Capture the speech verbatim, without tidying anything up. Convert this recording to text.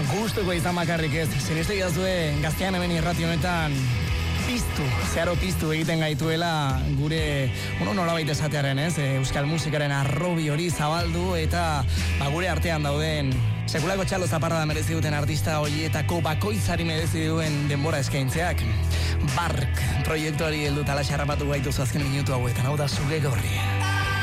gustuko izan bakarrik ez, sinestu idazue gaztean hemen irrati honetan piztu, zeharo piztu egiten gaituela gure, uno nolabait esatearen ez, euskal musikaren arrobi hori zabaldu eta ba, gure artean dauden sekulako txalo zaparrada merezi duten artista horietako bakoitzari merezi duen denbora eskaintzeak. Bark proiektuari heldu tala xarrapatu gaituzu azken minutu hauetan, hau da Zuge Gorria.